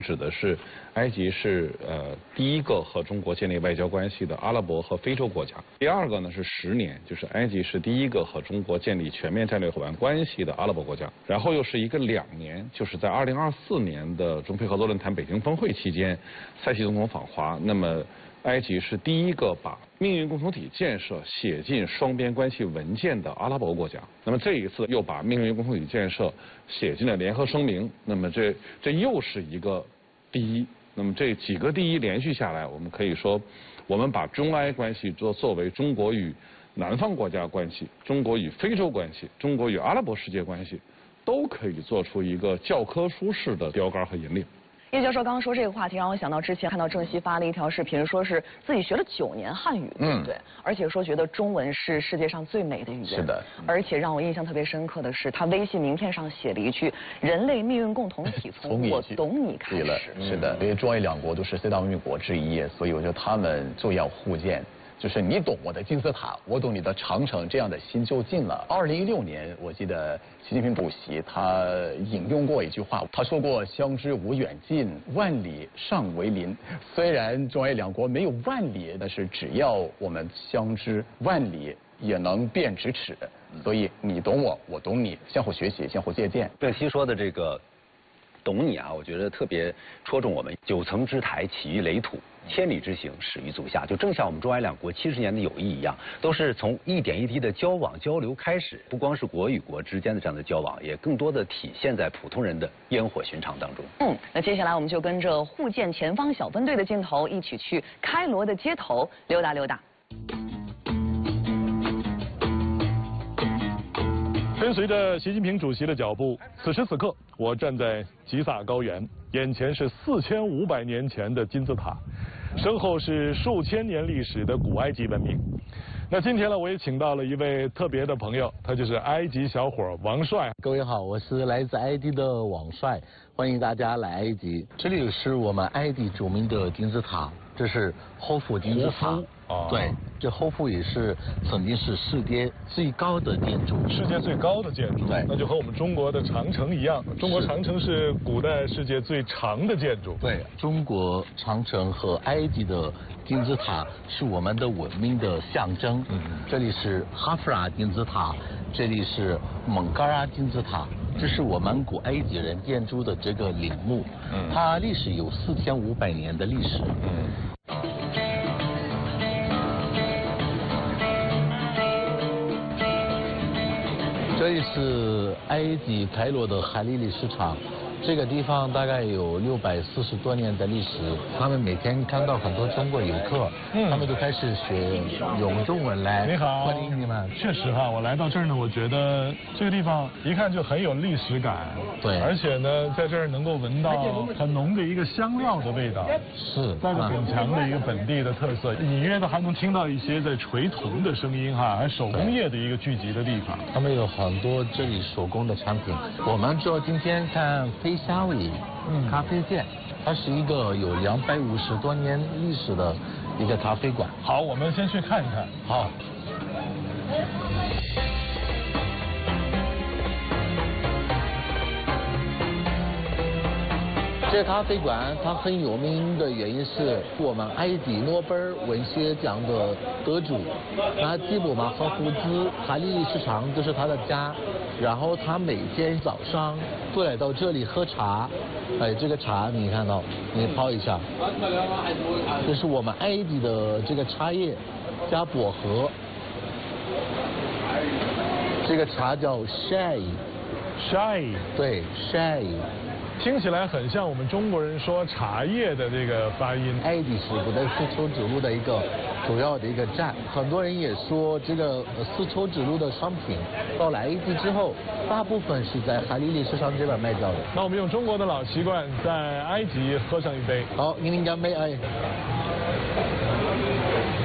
指的是埃及是第一个和中国建立外交关系的阿拉伯和非洲国家。第二个呢是10年，就是埃及是第一个和中国建立全面战略伙伴关系的阿拉伯国家。然后又是一个2年，就是在2024年的中非合作论坛北京峰会期间，塞西总统访华。那么埃及是第一个把命运共同体建设写进双边关系文件的阿拉伯国家。那么这一次又把命运共同体建设写进了联合声明。那么这又是一个第一。那么这几个第一连续下来，我们可以说，我们把中埃关系作为中国与南方国家关系、中国与非洲关系、中国与阿拉伯世界关系，都可以做出一个教科书式的标杆和引领。 叶教授刚刚说这个话题，让我想到之前看到郑熙发了一条视频，说是自己学了9年汉语，对，而且说觉得中文是世界上最美的语言。 是的。 而且让我印象特别深刻的是，他微信名片上写了一句“人类命运共同体从我懂你开始”。 是的，因为中埃2国都是4大文明国之一，所以我觉得他们就要互鉴。就是你懂我的金字塔，我懂你的长城，这样的心就近了。2016年，我记得习近平主席他引用过一句话，他说过“相知无远近，万里尚为邻”。虽然中埃2国没有万里，但是只要我们相知，万里也能变咫尺。所以你懂我，我懂你，相互学习，相互借鉴。 郑熙说的这个懂你啊，我觉得特别戳中我们。9层之台起于垒土，千里之行始于足下。就正像我们中埃2国70年的友谊一样，都是从一点一滴的交往交流开始。不光是国与国之间的这样的交往，也更多的体现在普通人的烟火寻常当中。 那接下来我们就跟着互建前方小分队的镜头，一起去开罗的街头溜达溜达。 跟随着习近平主席的脚步，此时此刻，我站在吉萨高原，眼前是4500年前的金字塔，身后是数千年历史的古埃及文明。那今天呢，我也请到了一位特别的朋友，他就是埃及小伙王帅。 各位好，我是来自埃及的王帅，欢迎大家来埃及。这里是我们埃及著名的金字塔，这是胡夫金字塔。对，这胡夫也是曾经是世界最高的建筑。 世界最高的建筑，对，那就和我们中国的长城一样。中国长城是古代世界最长的建筑。 对，中国长城和埃及的金字塔是我们的文明的象征。这里是哈夫拉金字塔，这里是蒙嘎拉金字塔，这是我们古埃及人建筑的这个陵墓。它历史有4500年的历史。这里是埃及开罗的海利里市场，这个地方大概有640多年的历史。他们每天看到很多中国游客，他们就开始学用中文来。 你好， 欢迎你们。 确实哈，我来到这儿呢，我觉得这个地方一看就很有历史感。 对， 而且呢，在这儿能够闻到很浓的一个香料的味道， 是带着很强的一个本地的特色。隐约的还能听到一些在锤铜的声音哈，还手工业的一个聚集的地方。 他们有很多这里手工的产品。我们就今天看飞夏威咖啡店，它是一个有250多年历史的一个咖啡馆。 好，我们先去看一看。 好。这咖啡馆它很有名的原因是我们埃及诺贝尔文学奖的得主，那吉卜马赫夫兹海利里市场就是他的家，然后他每天早上都来到这里喝茶。这个茶你看到，你泡一下，这是我们埃及的这个茶叶加薄荷，这个茶叫 shai， 对 shai。 听起来很像我们中国人说茶叶的这个发音。 埃及是古代丝绸之路的一个主要的一个站，很多人也说这个丝绸之路的商品到了埃及之后，大部分是在海利里市场这边卖掉的。 那我们用中国的老习惯，在埃及喝上一杯。 好，您干杯！哎。